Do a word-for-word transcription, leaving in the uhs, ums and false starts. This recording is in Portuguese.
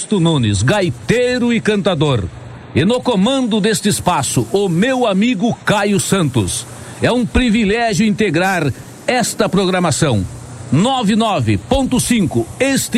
Ernesto Nunes, gaiteiro e cantador. E no comando deste espaço, o meu amigo Caio Santos. É um privilégio integrar esta programação. noventa e nove ponto cinco, este